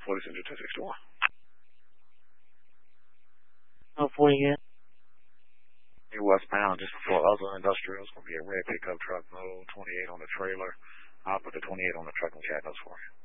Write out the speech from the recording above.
40 Central 1061. Oh, 40 again. Westbound, just before other industrial. It's going to be a red pickup truck, load 28 on the trailer. I'll put the 28 on the truck and chat notes for you.